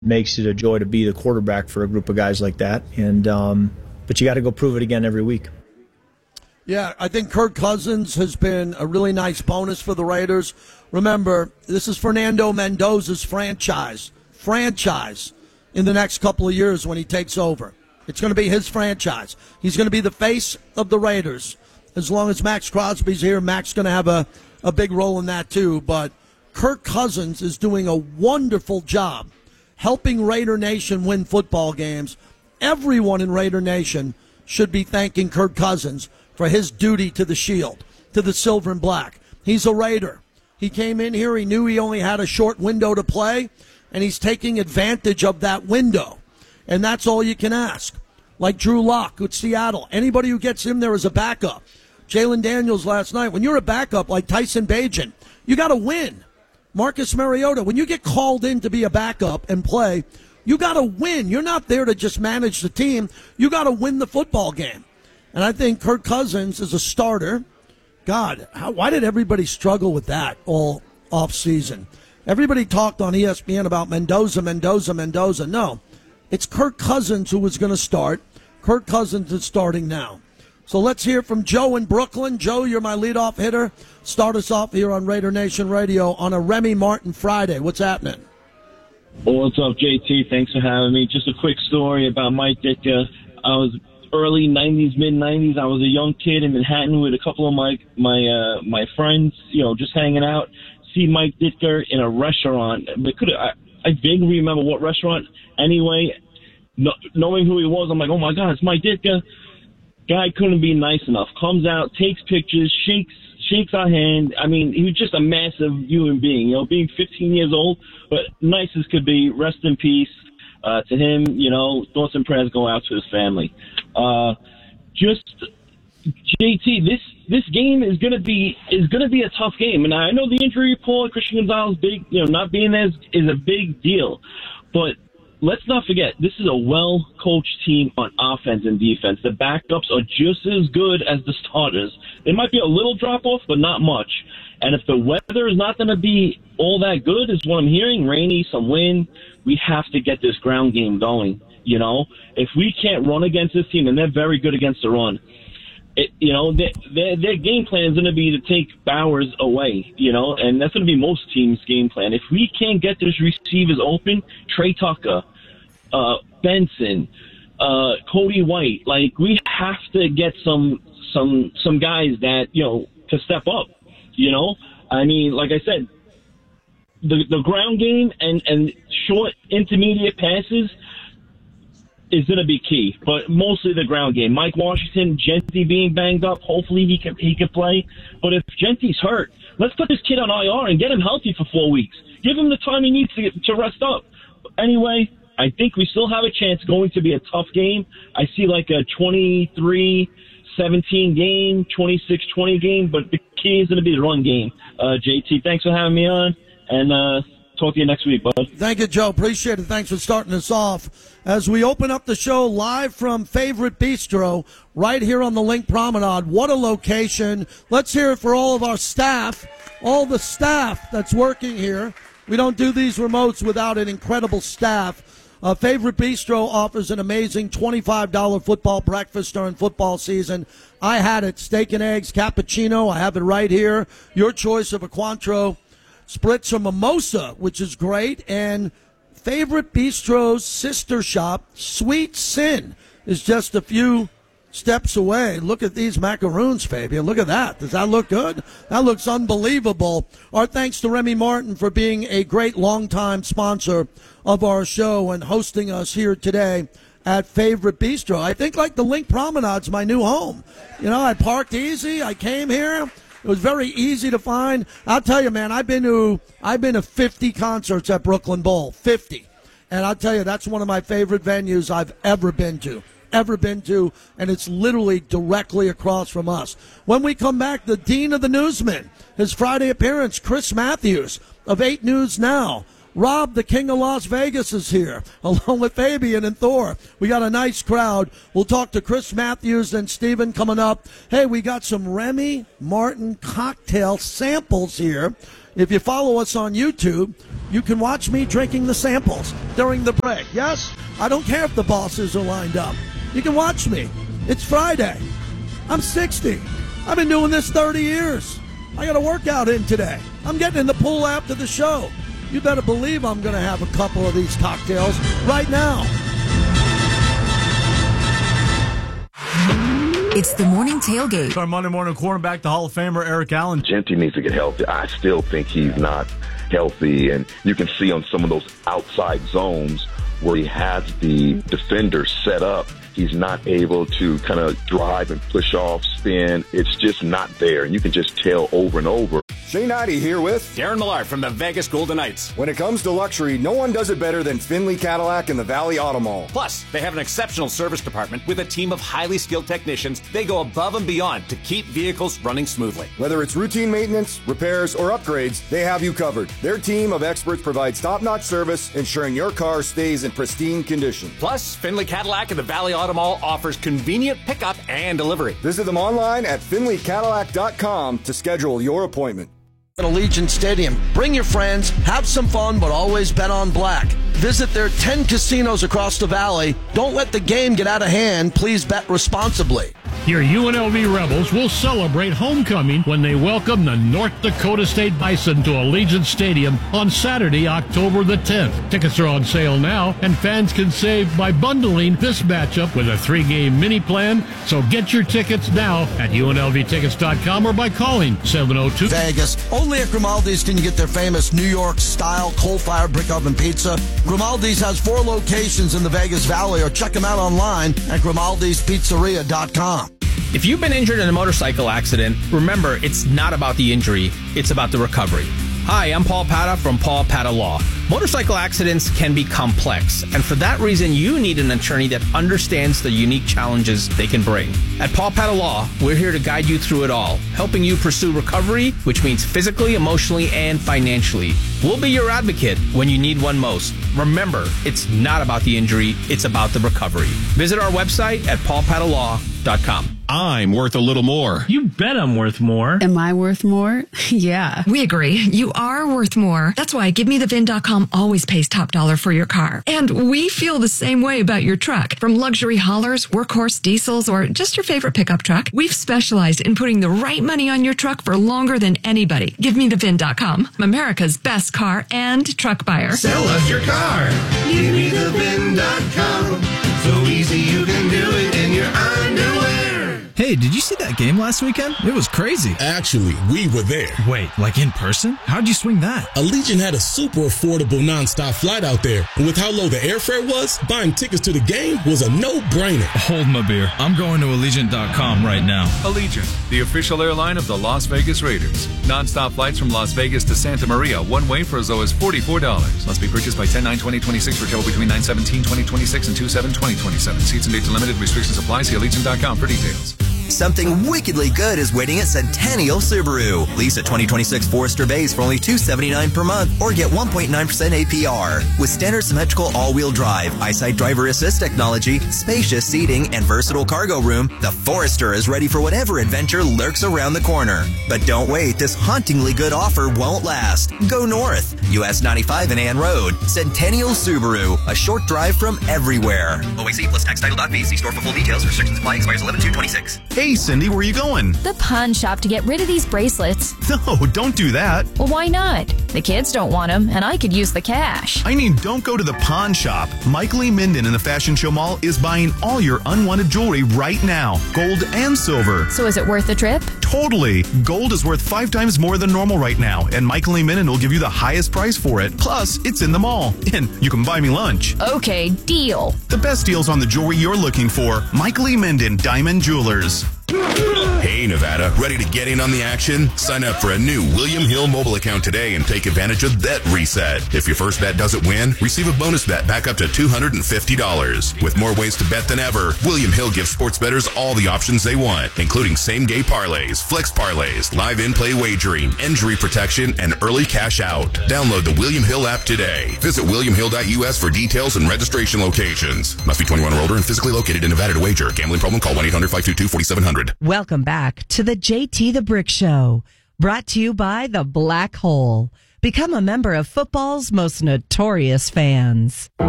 makes it a joy to be the quarterback for a group of guys like that. And but you got to go prove it again every week. Yeah, I think Kirk Cousins has been a really nice bonus for the Raiders. Remember, this is Fernando Mendoza's franchise in the next couple of years when he takes over. It's going to be his franchise. He's going to be the face of the Raiders. As long as Max Crosby's here, Max going to have a big role in that too. But Kirk Cousins is doing a wonderful job helping Raider Nation win football games. Everyone in Raider Nation should be thanking Kirk Cousins for his duty to the Shield, to the Silver and Black. He's a Raider. He came in here, he knew he only had a short window to play, and he's taking advantage of that window. And that's all you can ask. Like Drew Lock with Seattle. Anybody who gets him there as a backup. Jalen Daniels last night. When you're a backup like Tyson Bagent, you got to win. Marcus Mariota, when you get called in to be a backup and play, you got to win. You're not there to just manage the team. You got to win the football game. And I think Kirk Cousins is a starter. God, why did everybody struggle with that all offseason? Everybody talked on ESPN about Mendoza. No, it's Kirk Cousins who was going to start. Kirk Cousins is starting now. So let's hear from Joe in Brooklyn. Joe, you're my leadoff hitter. Start us off here on Raider Nation Radio on a Remy Martin Friday. What's happening? Well, what's up, JT? Thanks for having me. Just a quick story about Mike Ditka. I was early 90s, mid-90s. I was a young kid in Manhattan with a couple of my friends, just hanging out. See Mike Ditka in a restaurant. I vaguely remember what restaurant. Anyway, knowing who he was, I'm like, oh, my God, it's Mike Ditka. Guy couldn't be nice enough. Comes out, takes pictures, shakes our hand. I mean, he was just a massive human being, being 15 years old, but nice as could be. Rest in peace to him. Thoughts and prayers go out to his family. JT, this game is gonna be a tough game, and I know the injury report, Christian Gonzalez, not being there is a big deal, but let's not forget, this is a well-coached team on offense and defense. The backups are just as good as the starters. There might be a little drop-off, but not much. And if the weather is not going to be all that good, is what I'm hearing, rainy, some wind, we have to get this ground game going. If we can't run against this team, and they're very good against the run, their game plan is going to be to take Bowers away, and that's going to be most teams' game plan. If we can't get those receivers open, Trey Tucker, Benson, Cody White, we have to get some guys that, to step up, I mean, like I said, the ground game and short intermediate passes is going to be key, but mostly the ground game. Mike Washington, Gentry being banged up, hopefully he can play. But if Gentry's hurt, let's put this kid on IR and get him healthy for 4 weeks. Give him the time he needs to rest up. Anyway, I think we still have a chance. Going to be a tough game. I see like a 23-17 game, 26-20 game, but the key is going to be the run game. JT, thanks for having me on, and talk to you next week, bud. Thank you, Joe. Appreciate it. Thanks for starting us off. As we open up the show live from Favorite Bistro right here on the Link Promenade. What a location. Let's hear it for all of our staff, all the staff that's working here. We don't do these remotes without an incredible staff. Favorite Bistro offers an amazing $25 football breakfast during football season. I had it, steak and eggs, cappuccino. I have it right here. Your choice of a Cointreau spritz or mimosa, which is great. And Favorite Bistro's sister shop, Sweet Sin, is just a few steps away. Look at these macaroons, Fabian. Look at that. Does that look good? That looks unbelievable. Our thanks to Remy Martin for being a great longtime sponsor of our show and hosting us here today at Favorite Bistro. I think like the Link Promenade's my new home. I parked easy. I came here. It was very easy to find. I'll tell you, man, I've been to 50 concerts at Brooklyn Bowl, 50. And I'll tell you, that's one of my favorite venues I've ever been to, and it's literally directly across from us. When we come back, the Dean of the Newsmen, his Friday appearance, Chris Matthews of 8 News Now. Rob, the king of Las Vegas, is here, along with Fabian and Thor. We got a nice crowd. We'll talk to Chris Matthews and Steven coming up. Hey, we got some Remy Martin cocktail samples here. If you follow us on YouTube, you can watch me drinking the samples during the break. Yes? I don't care if the bosses are lined up. You can watch me. It's Friday. I'm 60. I've been doing this 30 years. I got a workout in today. I'm getting in the pool after the show. You better believe I'm going to have a couple of these cocktails right now. It's the morning tailgate. Our Monday morning quarterback, the Hall of Famer Eric Allen. Genty needs to get healthy. I still think he's not healthy, and you can see on some of those outside zones where he has the defender set up, he's not able to kind of drive and push off, spin. It's just not there, and you can just tell over and over. Shane Ivey here with Darren Millard from the Vegas Golden Knights. When it comes to luxury, no one does it better than Finley Cadillac and the Valley Auto Mall. Plus, they have an exceptional service department with a team of highly skilled technicians. They go above and beyond to keep vehicles running smoothly. Whether it's routine maintenance, repairs, or upgrades, they have you covered. Their team of experts provides top-notch service, ensuring your car stays in pristine condition. Plus, Finley Cadillac and the Valley Auto Mall offers convenient pickup and delivery. Visit them online at finleycadillac.com to schedule your appointment. At Allegiant Stadium. Bring your friends, have some fun, but always bet on black. Visit their 10 casinos across the valley. Don't let the game get out of hand. Please bet responsibly. Your UNLV Rebels will celebrate homecoming when they welcome the North Dakota State Bison to Allegiant Stadium on Saturday, October the 10th. Tickets are on sale now, and fans can save by bundling this matchup with a 3-game mini plan. So get your tickets now at UNLVtickets.com or by calling 702. Vegas. Only at Grimaldi's can you get their famous New York-style coal-fired brick oven pizza. Grimaldi's has 4 locations in the Vegas Valley, or check them out online at Grimaldi'sPizzeria.com. If you've been injured in a motorcycle accident, remember, it's not about the injury, it's about the recovery. Hi, I'm Paul Pata from Paul Pata Law. Motorcycle accidents can be complex, and for that reason, you need an attorney that understands the unique challenges they can bring. At Paul Pata Law, we're here to guide you through it all, helping you pursue recovery, which means physically, emotionally, and financially. We'll be your advocate when you need one most. Remember, it's not about the injury, it's about the recovery. Visit our website at paulpatalaw.com. I'm worth a little more. You bet I'm worth more. Am I worth more? Yeah. We agree. You are worth more. That's why GiveMeTheVIN.com always pays top dollar for your car. And we feel the same way about your truck. From luxury haulers, workhorse diesels, or just your favorite pickup truck, we've specialized in putting the right money on your truck for longer than anybody. GiveMeTheVIN.com, America's best car and truck buyer. Sell us your car. GiveMeTheVIN.com. So easy you can do it in your underwear. Hey, did you see that game last weekend? It was crazy. Actually, we were there. Wait, like in person? How'd you swing that? Allegiant had a super affordable nonstop flight out there. And with how low the airfare was, buying tickets to the game was a no-brainer. Hold my beer. I'm going to Allegiant.com right now. Allegiant, the official airline of the Las Vegas Raiders. Nonstop flights from Las Vegas to Santa Maria, one way for as low as $44. Must be purchased by 10/9/2026 for travel between 9/17/2026 and 2/7/2027. Seats and dates are limited. Restrictions apply. See Allegiant.com for details. Something wickedly good is waiting at Centennial Subaru. Lease a 2026 Forester Base for only $279 per month or get 1.9% APR. With standard symmetrical all-wheel drive, eyesight driver assist technology, spacious seating, and versatile cargo room, the Forester is ready for whatever adventure lurks around the corner. But don't wait, this hauntingly good offer won't last. Go north, US 95 and Ann Road. Centennial Subaru, a short drive from everywhere. OAC plus tax title.v. See store for full details. Restrictions apply. Expires 11/2/26. Hey, Cindy, where are you going? The pawn shop to get rid of these bracelets. No, don't do that. Well, why not? The kids don't want them, and I could use the cash. I mean, don't go to the pawn shop. Mike Lee Minden in the Fashion Show Mall is buying all your unwanted jewelry right now, gold and silver. So is it worth the trip? Totally. Gold is worth 5 times more than normal right now, and Mike Lee Minden will give you the highest price for it. Plus, it's in the mall, and you can buy me lunch. Okay, deal. The best deals on the jewelry you're looking for. Mike Lee Minden, Diamond Jewelers. Hey, Hey, Nevada, ready to get in on the action? Sign up for a new William Hill mobile account today and take advantage of Bet Reset. If your first bet doesn't win, receive a bonus bet back up to $250. With more ways to bet than ever, William Hill gives sports bettors all the options they want, including same-game parlays, flex parlays, live in-play wagering, injury protection, and early cash out. Download the William Hill app today. Visit williamhill.us for details and registration locations. Must be 21 or older and physically located in Nevada to wager. Gambling problem? Call 1-800-522-4700. Welcome back to the JT the Brick Show, brought to you by The Black Hole. Become a member of football's most notorious fans.